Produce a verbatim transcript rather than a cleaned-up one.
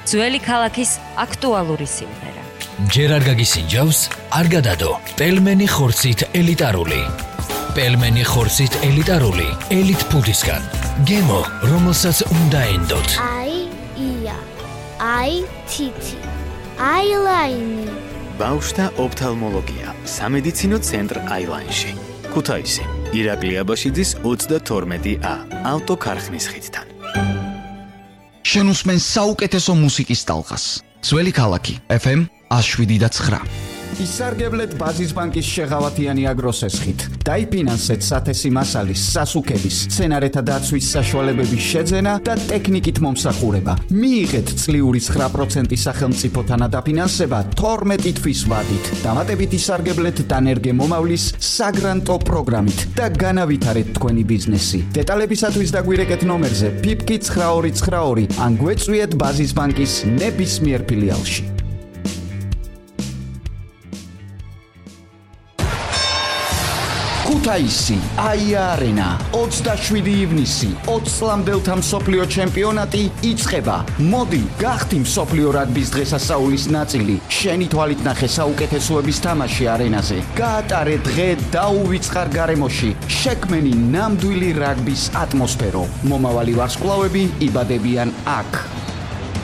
ძველი ქალაქის აქტუალური სიმღერა. ჯერ არ გაგისინჯავს, არ გადადო. პელმენი ხორცით ელიტარული. პელმენი ხორცით ელიტარული, ელიტ ფუდისგან. გემო, რომელსაც უნდა ენდოთ. აი, ია. აი, თითი. აილაინი. ბავშვთა ოფთალმოლოგია, სამედიცინო ცენტრ აილაინში. ქუთაისი, ირაკლი აბაშიძის ოცდათორმეტი ა, ავტოქარხნის ხიდთან. შენ უსმენს საუკეთესო მუსიკის ტალღას. ძველი ქალაქი, ეფ ემ ათს შვიდი და ცხრა. ისარგებლეთ ბაზის ბანკის შეღავათიანი აგროსესხით. დაიფინანსეთ სათესი მასალის, სასუქების, სცენარეთა დაცვის საშუალებების შეძენა და ტექნიკით მომსახურება. მიიღეთ წლიური ცხრა პროცენტი სახელმწიფო თანადაფინანსება თორმეტი თვის ვადით. დამატებით ისარგებლეთ დანერგე მომავლის საგრანტო პროგრამით და განავითარეთ თქვენი ბიზნესი. დეტალებისათვის დაგვირეკეთ ნომერზე ფიფკი ცხრა ორი ცხრა ორი ან გვეწვიეთ ბაზის ბანკის ნებისმიერ ფილიალში. ქუთაისი, აია არენა, ოცდაშვიდი ივნისი, ოცი წლამდელთა მსოფლიო ჩემპიონატი იწყება. მოდი, გახდი მსოფლიო რაგბის დღესასწაულის ნაწილი. შენი თვალით ნახე საუკეთესოების თამაში არენაზე. გაატარე დღე დაუვიწყარ გარემოში. შექმენი ნამდვილი რაგბის ატმოსფერო. მომავალი ვარსკვლავები იბადებიან აქ.